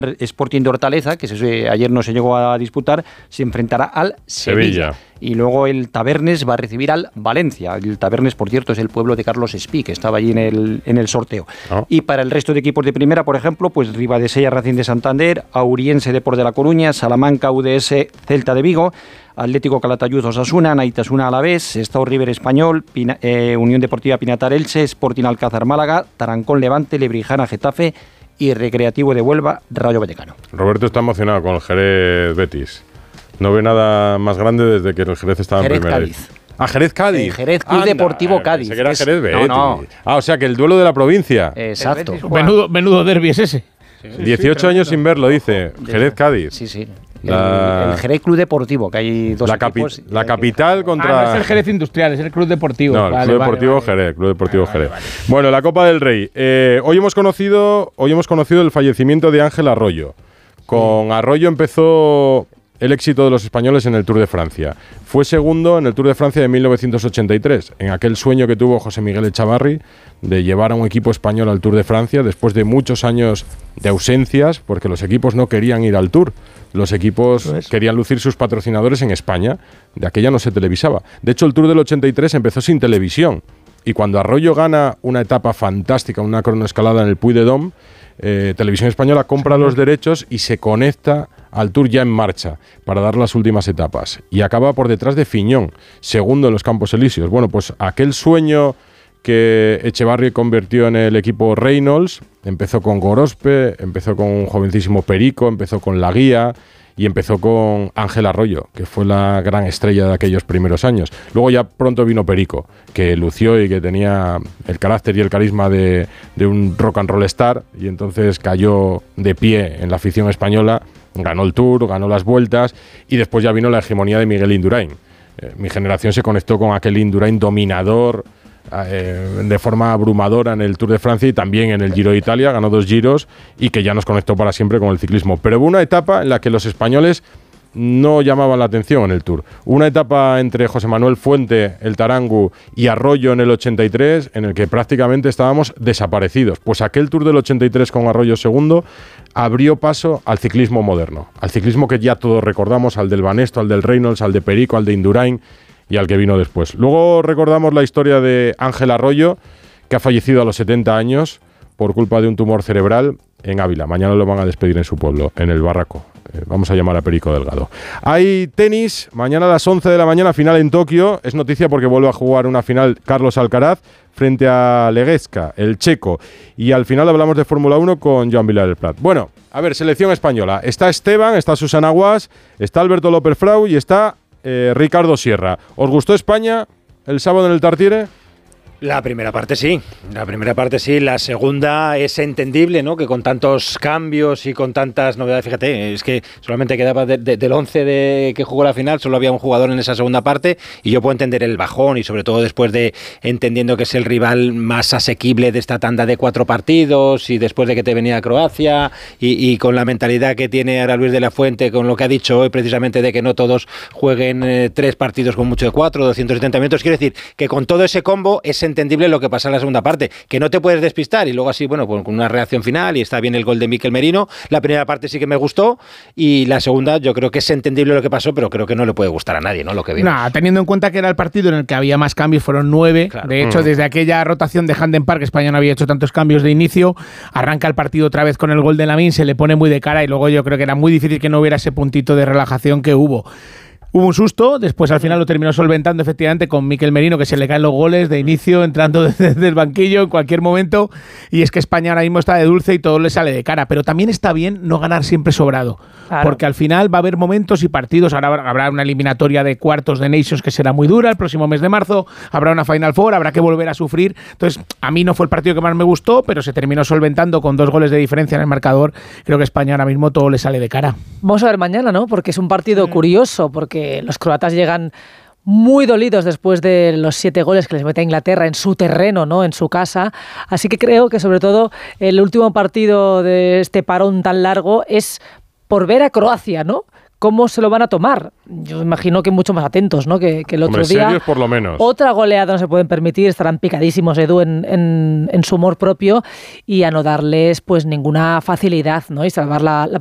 Sporting de Hortaleza, que ayer no se llegó a disputar, se enfrentará al Sevilla. Y luego el Tabernes va a recibir al Valencia. El Tabernes, por cierto, es el pueblo de Carlos Espí, que estaba allí en el sorteo. Y para el resto de equipos de primera, por ejemplo, pues Ribadesella, Racing de Santander, Auriense, Depor de La Coruña, Salamanca, UDS, Celta de Vigo, Atlético Calatayud, Osasuna, Naitasuna Alavés, Estado River Español, Unión Deportiva Pinatar Elche, Sporting Alcázar Málaga, Tarancón Levante, Lebrijana Getafe y Recreativo de Huelva, Rayo Vallecano. Roberto está emocionado con el Jerez Betis. No ve nada más grande desde que el Jerez estaba en primera. Cádiz. Jerez Cádiz. Jerez Club Deportivo Cádiz. Que era Jerez Betis. No. O sea que el duelo de la provincia. Exacto. Menudo derbi es ese. 18 años sin verlo, dice. Jerez Cádiz. Sí. El Jerez Club Deportivo, que hay dos equipos. La capital contra... no es el Jerez Industrial, es el Club Deportivo. No, el Club Deportivo Jerez. Club Deportivo Jerez. Bueno, la Copa del Rey. Hoy hemos conocido el fallecimiento de Ángel Arroyo. Con Arroyo empezó el éxito de los españoles en el Tour de Francia. Fue segundo en el Tour de Francia de 1983, en aquel sueño que tuvo José Miguel Echavarri de llevar a un equipo español al Tour de Francia después de muchos años de ausencias, porque los equipos no querían ir al Tour. Los equipos querían lucir sus patrocinadores en España. De aquella no se televisaba. De hecho, el Tour del 83 empezó sin televisión. Y cuando Arroyo gana una etapa fantástica, una cronoescalada en el Puy de Dôme, Televisión Española compra los derechos y se conecta al Tour ya en marcha para dar las últimas etapas. Y acaba por detrás de Fiñón, segundo en los Campos Elíseos. Bueno, pues aquel sueño que Echevarri convirtió en el equipo Reynolds, empezó con Gorospe, empezó con un jovencísimo Perico, empezó con La Guía y empezó con Ángel Arroyo, que fue la gran estrella de aquellos primeros años. Luego ya pronto vino Perico, que lució y que tenía el carácter y el carisma de un rock and roll star, y entonces cayó de pie en la afición española, ganó el Tour, ganó las vueltas, y después ya vino la hegemonía de Miguel Indurain. Mi generación se conectó con aquel Indurain dominador, de forma abrumadora en el Tour de Francia y también en el Giro de Italia, ganó 2 giros y que ya nos conectó para siempre con el ciclismo. Pero hubo una etapa en la que los españoles no llamaban la atención en el Tour. Una etapa entre José Manuel Fuente, el Tarangu, y Arroyo en el 83, en el que prácticamente estábamos desaparecidos. Pues aquel Tour del 83 con Arroyo segundo abrió paso al ciclismo moderno, al ciclismo que ya todos recordamos, al del Banesto, al del Reynolds, al de Perico, al de Indurain y al que vino después. Luego recordamos la historia de Ángel Arroyo, que ha fallecido a los 70 años por culpa de un tumor cerebral en Ávila. Mañana lo van a despedir en su pueblo, en el Barraco. Vamos a llamar a Perico Delgado. Hay tenis, mañana a las 11 de la mañana, final en Tokio. Es noticia porque vuelve a jugar una final Carlos Alcaraz frente a Leguesca, el checo. Y al final hablamos de Fórmula 1 con Joan Vilar del Prat. Bueno, a ver, selección española. Está Esteban, está Susana Guas, está Alberto López Frau y está Ricardo Sierra. ¿Os gustó España el sábado en el Tartiere? La primera parte sí, la segunda es entendible, ¿no? Que con tantos cambios y con tantas novedades, fíjate, es que solamente quedaba del 11 que jugó la final, solo había un jugador en esa segunda parte y yo puedo entender el bajón y sobre todo después de entendiendo que es el rival más asequible de esta tanda de 4 partidos y después de que te venía Croacia y con la mentalidad que tiene ahora Luis de la Fuente, con lo que ha dicho hoy precisamente de que no todos jueguen 3 partidos con mucho de 4, 270 minutos, quiero decir que con todo ese combo es entendible lo que pasa en la segunda parte, que no te puedes despistar y luego así, bueno, pues con una reacción final y está bien el gol de Mikel Merino. La primera parte sí que me gustó y la segunda yo creo que es entendible lo que pasó, pero creo que no le puede gustar a nadie, ¿no? Lo que vimos. Nah, teniendo en cuenta que era el partido en el que había más cambios, fueron 9. Claro. De hecho, desde aquella rotación de Handen Park, España no había hecho tantos cambios de inicio. Arranca el partido otra vez con el gol de Lamine, se le pone muy de cara y luego yo creo que era muy difícil que no hubiera ese puntito de relajación que hubo. Hubo un susto, después al final lo terminó solventando efectivamente con Mikel Merino, que se le caen los goles de inicio, entrando desde el banquillo en cualquier momento, y es que España ahora mismo está de dulce y todo le sale de cara, pero también está bien no ganar siempre sobrado, claro, porque al final va a haber momentos y partidos, ahora habrá una eliminatoria de cuartos de Nations que será muy dura el próximo mes de marzo, habrá una Final Four, habrá que volver a sufrir, entonces a mí no fue el partido que más me gustó, pero se terminó solventando con 2 goles de diferencia en el marcador. Creo que España ahora mismo todo le sale de cara. Vamos a ver mañana, ¿no? Porque es un partido curioso, porque los croatas llegan muy dolidos después de los 7 goles que les mete a Inglaterra en su terreno, ¿no? En su casa. Así que creo que sobre todo el último partido de este parón tan largo es por ver a Croacia, ¿no? cómo se lo van a tomar. Yo imagino que mucho más atentos, ¿no? que el otro día. Serios por lo menos. Otra goleada no se pueden permitir, estarán picadísimos, Edu, en su humor propio y a no darles pues ninguna facilidad, ¿no? Y salvar la